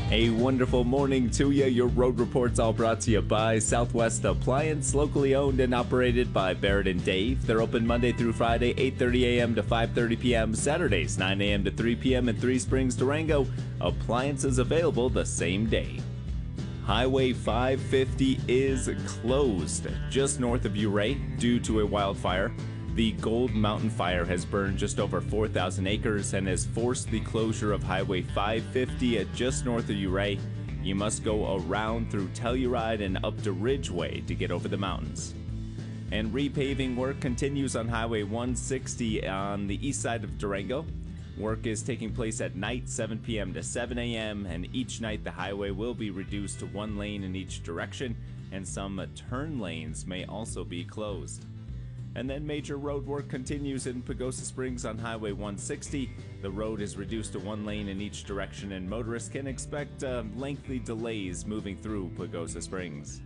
A wonderful morning to you. Your road report's all brought to you by Southwest Appliance, locally owned and operated by Barrett and Dave. They're open Monday through Friday, 8:30 a.m. to 5:30 p.m., Saturdays, 9 a.m. to 3 p.m. in Three Springs, Durango. Appliances available the same day. Highway 550 is closed just north of Ouray due to a wildfire. The Gold Mountain Fire has burned just over 4,000 acres and has forced the closure of Highway 550 at just north of Ouray. You must go around through Telluride and up to Ridgeway to get over the mountains. And repaving work continues on Highway 160 on the east side of Durango. Work is taking place at night, 7 p.m. to 7 a.m., and each night the highway will be reduced to one lane in each direction, and some turn lanes may also be closed. And then major road work continues in Pagosa Springs on Highway 160. The road is reduced to one lane in each direction, and motorists can expect lengthy delays moving through Pagosa Springs.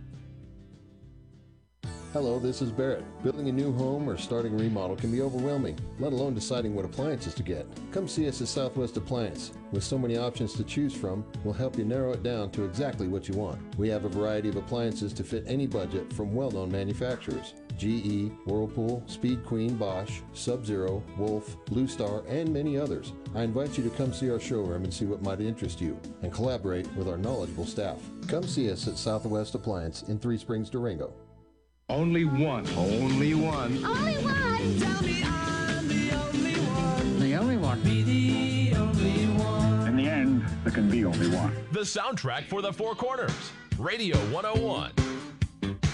Hello, this is Barrett. Building a new home or starting a remodel can be overwhelming, let alone deciding what appliances to get. Come see us at Southwest Appliance. With so many options to choose from, we'll help you narrow it down to exactly what you want. We have a variety of appliances to fit any budget from well-known manufacturers. GE, Whirlpool, Speed Queen, Bosch, Sub-Zero, Wolf, Blue Star, and many others. I invite you to come see our showroom and see what might interest you, and collaborate with our knowledgeable staff. Come see us at Southwest Appliance in Three Springs, Durango. Only one. Only one. Only one. Tell me I'm the only one. The only one. Be the only one. In the end, there can be only one. The soundtrack for the Four Corners. Radio 101.